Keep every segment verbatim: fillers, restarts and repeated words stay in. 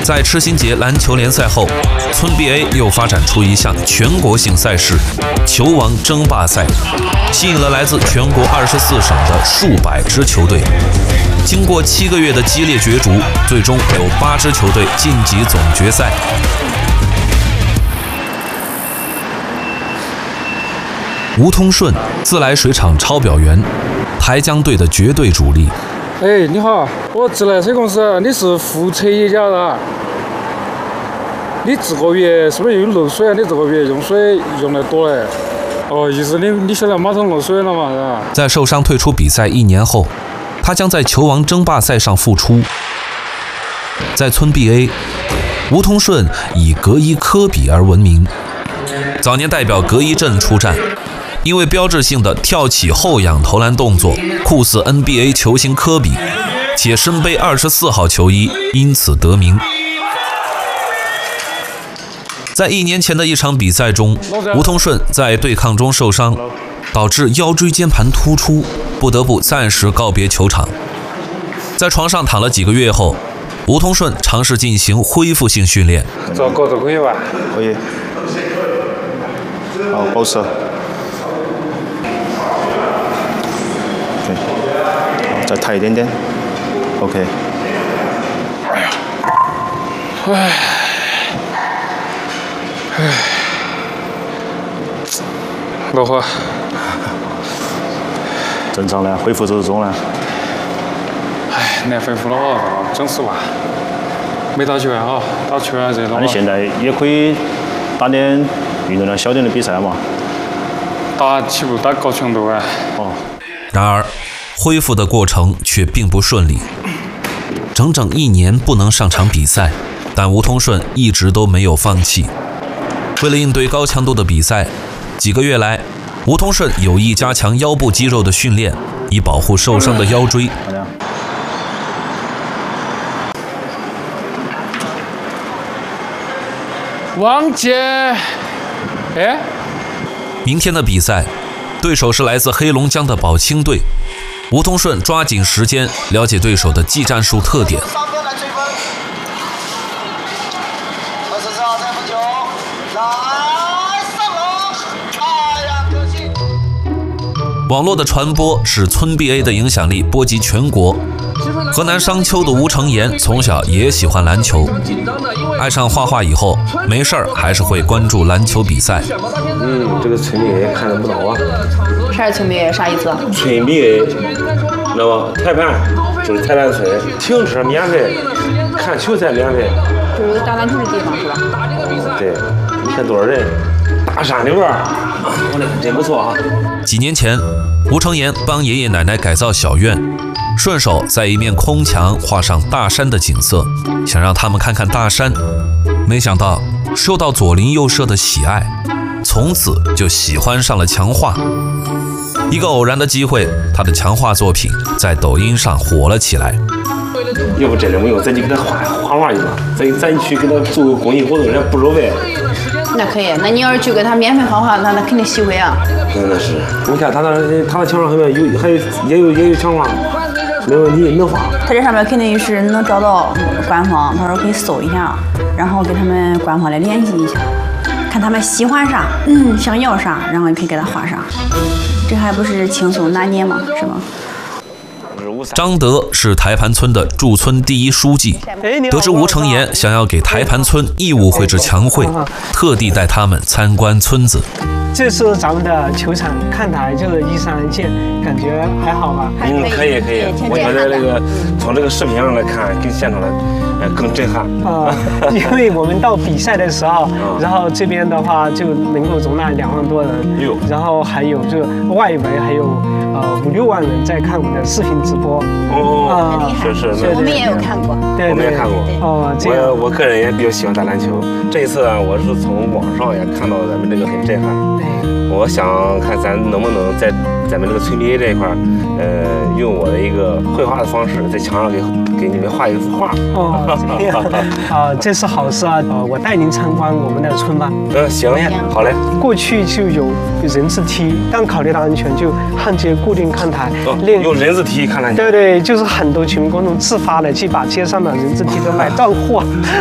在赤星节篮球联赛后，村 B A 又发展出一项全国性赛事——球王争霸赛，吸引了来自全国二十四省的数百支球队。经过七个月的激烈角逐，最终有八支球队晋级总决赛。吴通顺，自来水厂抄表员，台江队的绝对主力。 哎，你好，我自来水公司，你是副车业家的。你这个月是不是又漏水啊？你这个月用水用得多嘞。哦，意思你你现在马桶漏水了嘛，是吧？ 在受伤退出比赛一年后，他将在球王争霸赛上复出。在村 B A， 吴通顺以格伊科比而闻名，早年代表格伊镇出战。因为标志性的跳起后仰投篮动作酷似 N B A 球星科比，且身背二十四号球衣，因此得名。在一年前的一场比赛中，吴通顺在对抗中受伤，导致腰椎间盘突出，不得不暂时告别球场。在床上躺了几个月后，吴通顺尝试进行恢复性训练。 做高度可以吧？ 可以。好，保持。再抬一点点 ，OK。哎呀， 唉，唉，老何， 正常的，恢复走中了。 唉，难恢复了哦，真是哇，没打球啊，打球啊这种。 那你现在也可以打点运动量小点的比赛嘛？ 打起步打高强度啊。 哦。 然而。恢复的过程却并不顺利，整整一年不能上场比赛，但吴通顺一直都没有放弃。为了应对高强度的比赛，几个月来，吴通顺有意加强腰部肌肉的训练，以保护受伤的腰椎。 王姐，哎， 明天的比赛，对手是来自黑龙江的宝清队。吴通顺抓紧时间了解对手的技战术特点。网络的传播使村 B A 的影响力波及全国。河南商丘的吴成言从小也喜欢篮球，爱上画画以后，没事儿还是会关注篮球比赛。 嗯，这个村 B A 看得不到啊。 啥是村 B A？ 啥意思？ 村 B A， 知道吧？裁判就是裁判村，停车免费，看球赛免费。 就是打篮球的地方是吧？ 对，你看多少人？大山里边儿，我那真不错啊。 几年前，吴成言帮爷爷奶奶改造小院。顺手在一面空墙画上大山的景色，想让他们看看大山。没想到受到左邻右舍的喜爱，从此就喜欢上了墙画。一个偶然的机会，他的墙画作品在抖音上火了起来。 要不真的没有，咱就给他画画画去吧，咱咱去给他做个公益活动，人家不收费。 那可以，那你要是去给他免费画画，那他肯定喜欢啊。 真的是，你看他那他那墙上后面有还有也有也有墙画。没问题，能画。 他这上面肯定是能找到官方，他说可以搜一下，然后跟他们官方来联系一下，看他们喜欢啥，嗯，想要啥，然后你可以给他画啥，这还不是轻松拿捏吗？是吗？ 张德是台盘村的驻村第一书记，得知吴成言想要给台盘村义务绘制墙绘，特地带他们参观村子。 这是咱们的球场看台，就是一三件，感觉还好吧？ 嗯，可以可以，我觉得那个从这个视频上来看，跟现场的呃更震撼啊、呃！因为我们到比赛的时候，然后这边的话就能够容纳两万多人，然后还有这外围还有呃五六万人在看我们的视频直播。 哦，啊，是是， 我们也有看过， 对， 我们也看过。 哦，这样。 我我个人也比较喜欢打篮球，这一次呢，我是从网上也看到咱们这个很震撼。我想看咱能不能在咱们这个村 B A 这一块，呃，用我的一个绘画的方式，在墙上给给你们画一幅画。 哦，这样啊，这是好事啊！呃，我带您参观我们的村吧。 嗯，行，好嘞。 过去就有人字梯，但考虑到安全，就焊接固定看台。 哦，用人字梯看台。 篮球。 对对，就是很多球迷观众自发的去把街上的人字梯都买断货。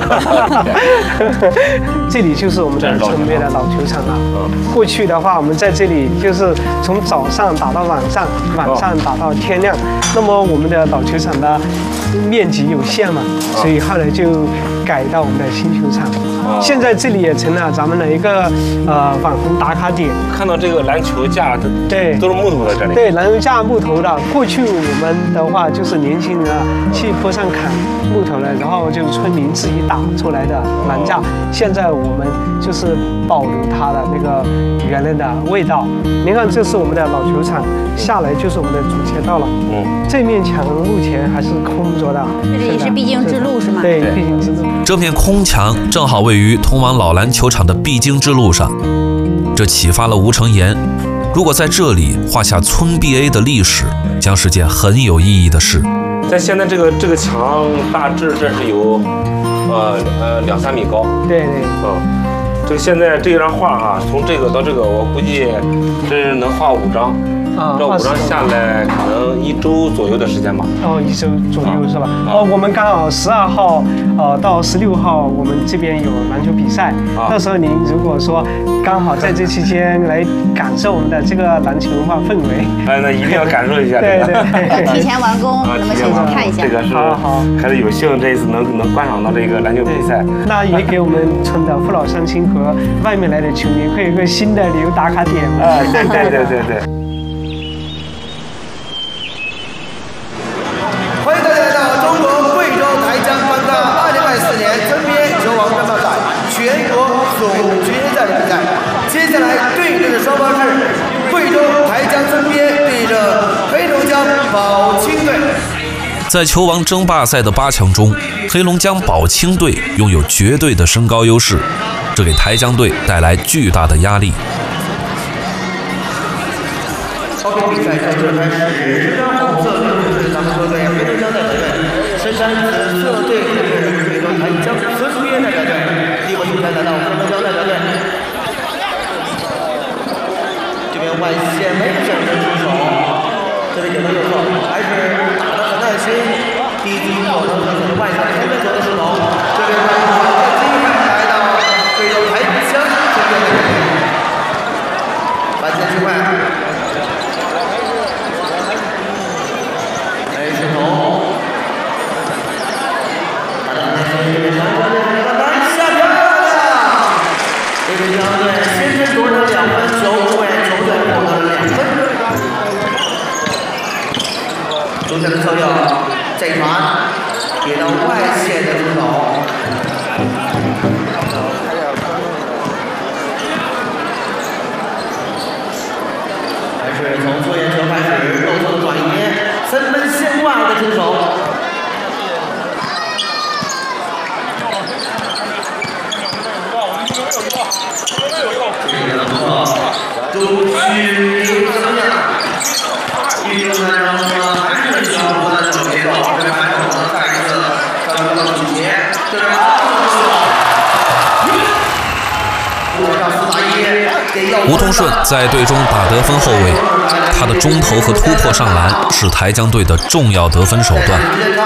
这里就是我们的村边的老球场了。过去的话，我们在这里就是从早上打到晚上，晚上打到天亮。那么我们的老球场的面积有限嘛，所以后来就改到我们的新球场。现在这里也成了咱们的一个呃网红打卡点。 看到这个篮球架，都对， 都是木头的这里。 对，篮球架木头的。过去我们的话就是年轻人啊去坡上砍木头的，然后就村民自己打出来的篮架。现在我们就是保留它的那个原来的味道。您看，这是我们的老球场，下来就是我们的主街道了。嗯，这面墙目前还是空着的。 这里是必经之路是吗？ 对，必经之路。 这片空墙正好位于通往老篮球场的必经之路上，这启发了吴承言，如果在这里画下村 B A 的历史，将是件很有意义的事。 在现在这个这个墙大致这是有，呃呃两三米高。 对对。 嗯，这个现在这张画啊，从这个到这个，我估计这能画五张。 啊， 这五张下来可能一周左右的时间吧。 哦，一周左右是吧？哦，我们刚好十二号，呃，到十六号，我们这边有篮球比赛。到时候您如果说刚好在这期间来感受我们的这个篮球文化氛围， 哎，那一定要感受一下。 对对， 提前完工，那么现在看一下。 这个是好好， 还是有幸这一次能能观赏到这个篮球比赛。 那也给我们村的父老乡亲和外面来的球迷会有一个新的旅游打卡点。 啊，对对对对对。 欢迎大家来到中国贵州台江颁发二零二四年村边球王争霸赛全国总决赛的比赛。接下来对阵的双方是贵州台江村边对着黑龙江宝清队。 在球王争霸赛的八强中，黑龙江宝清队拥有绝对的身高优势，这给台江队带来巨大的压力。 OK， 比赛正式开始。红色队是咱们各队黑龙江代表队，深山紫色队是贵州台江村边代表队。第一个比赛来到黑龙江代表队，这边外线没选择出手，这边有没有错？还是打得很耐心，逼近我们和选择外线前面左的出手，这边外线机会来到贵州台江村边代表队，外线机会。中间的侧右，这一传给到外线的出手，还是从左眼球开始，右侧的转移，三分线外的出手。周旭怎么样？一中的让我还是需要不断的走节奏，这边还有我们再一次上到了主节，这边吴通顺在队中打得分后卫，他的中投和突破上篮是台江队的重要得分手段。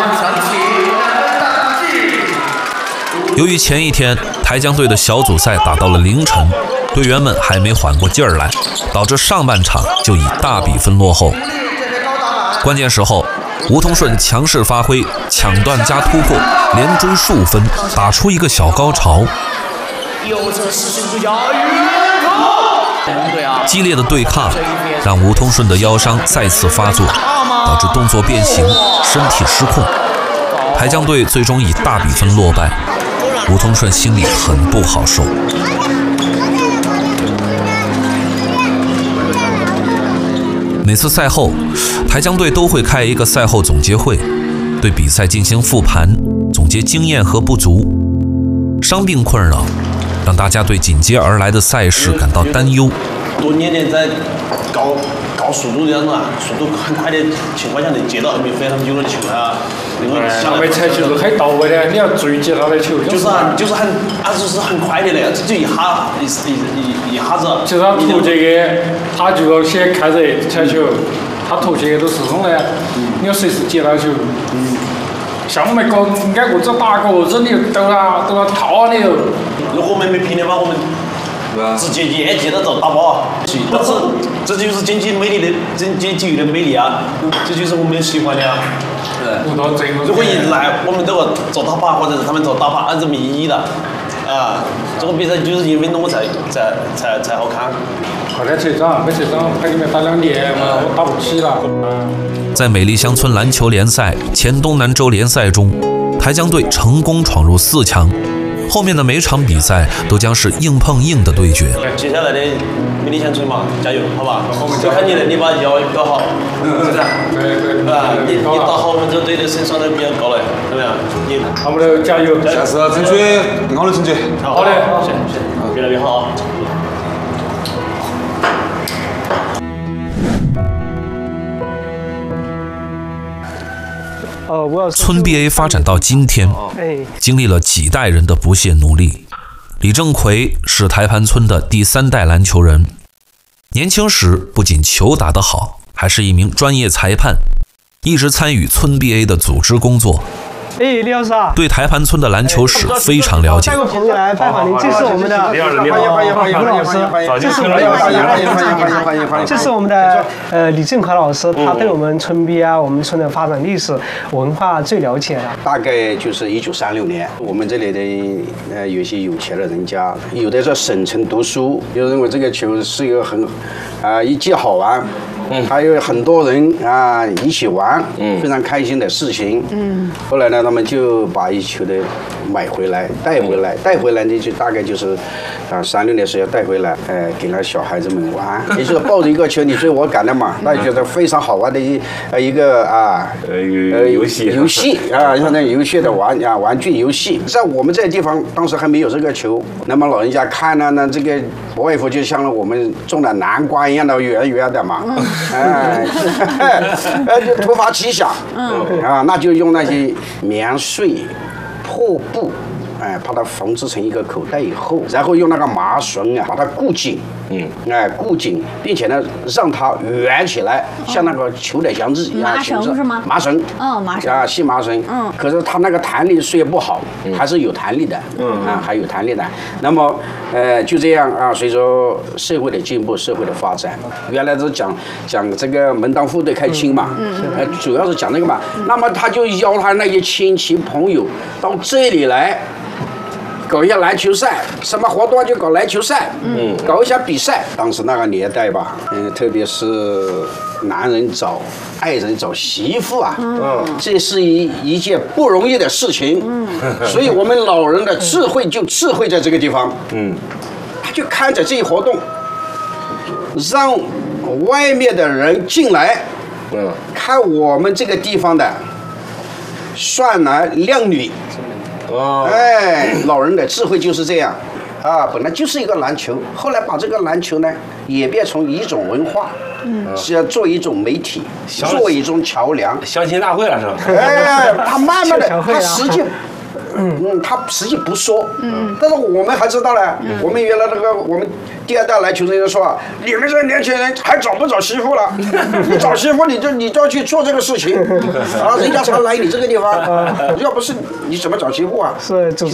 由于前一天台江队的小组赛打到了凌晨，队员们还没缓过劲儿来，导致上半场就以大比分落后。关键时候，吴通顺强势发挥，抢断加突破，连追数分，打出一个小高潮。激烈的对抗让吴通顺的腰伤再次发作，导致动作变形，身体失控。台江队最终以大比分落败，吴通顺心里很不好受。每次赛后，台江队都会开一个赛后总结会，对比赛进行复盘，总结经验和不足。伤病困扰让大家对紧接而来的赛事感到担忧。 多年年在高高速度这样子啊，速度很快的情况下能接到很非常久的球啊，那个上面踩球是很到位的，你要注意接他的球。 就是啊，就是很，啊就是很快的嘞，就一下一一一一下子。 其实他突这个，他就要先看着踩球，他他投球都是这种的，你要随时接到球。嗯。像我们搞挨个子打个子，你又都了都了套你又。 如果我们没拼的话，我们直接沿街的找打包。但是这就是经济魅力的经济体育的魅力啊，这就是我们喜欢的啊。对。如果一来我们这个找打靶，或者是他们找打靶，按这么意义的。啊，这个比赛就是因为那么才才才才好看。 快点成长，没成长，还给你们打两年嘛，我打不起了。 在美丽乡村篮球联赛前东南州联赛中，台江队成功闯入四强。后面的每场比赛都将是硬碰硬的对决。 接下来的美丽乡村嘛，加油，好吧？就看你能力把腰搞好，是不是？ 对对。 啊，你你打好，我们这队的胜算都比较高了，怎么样？你， 我们都加油！ 下次争取更好的成绩。 好的， 行行，越来越好啊！ 呃，我村 B A 发展到今天，经历了几代人的不懈努力。李正奎是台盘村的第三代篮球人，年轻时不仅球打得好，还是一名专业裁判，一直参与村 B A 的组织工作。 哎，李老师啊， 对台盘村的篮球史非常了解。 带个朋友来拜访您，这是我们的李老师，你好， 欢迎欢迎欢迎老师，这是我们的欢迎欢迎欢迎欢迎欢迎欢迎， 这是我们的呃李正奎老师，他对我们村 B 啊，我们村的发展历史文化最了解了。 大概就是一九三六年，我们这里的呃有些有钱的人家，有的在省城读书，就认为这个球是一个很啊、呃、一既好玩。嗯，还有很多人啊一起玩，嗯，非常开心的事情。嗯，后来呢，他们就把一球的买回来，带回来，带回来呢就大概就是啊三六年时候带回来，呃，给了小孩子们玩，也就是抱着一个球你追我赶的嘛，那觉得非常好玩的一呃一个啊呃游戏游戏啊，像那游戏的玩啊玩具游戏，在我们这个地方当时还没有这个球，那么老人家看呢，那这个不外乎就像我们种的南瓜一样的圆圆的嘛。哎，哎，就突发奇想，嗯，啊，那就用那些棉絮、破布，哎，把它缝制成一个口袋以后，然后用那个麻绳啊，把它固紧，嗯，哎，固紧，并且呢，让它圆起来，像那个球的样子一样。 麻绳是吗？ 麻绳。 哦，麻绳。 啊，细麻绳。嗯。可是它那个弹力虽然不好，还是有弹力的。嗯。啊，还有弹力的。那么，呃，就这样啊，随着社会的进步，社会的发展，原来是讲讲这个门当户对开亲嘛，嗯，呃，主要是讲这个嘛。那么他就邀他那些亲戚朋友到这里来。搞一下篮球赛，什么活动就搞篮球赛，嗯，搞一下比赛。当时那个年代吧，嗯，特别是男人找爱人找媳妇啊，嗯，这是一一件不容易的事情，嗯，所以我们老人的智慧就智慧在这个地方，嗯，他就看着这一活动，让外面的人进来，嗯，看我们这个地方的帅男靓女。哦，哎，老人的智慧就是这样，啊，本来就是一个篮球，后来把这个篮球呢演变成一种文化，嗯，是要做一种媒体，做一种桥梁。 相亲大会了是吧？ 哎，他慢慢的，他实际。嗯，他实际不说，嗯，但是我们还知道呢。嗯、我们原来那个我们第二代篮球人说啊，你们这年轻人还找不找媳妇了？你找媳妇你就你就要去做这个事情，啊，人家才来你这个地方，要不是你怎么找媳妇啊？ 是。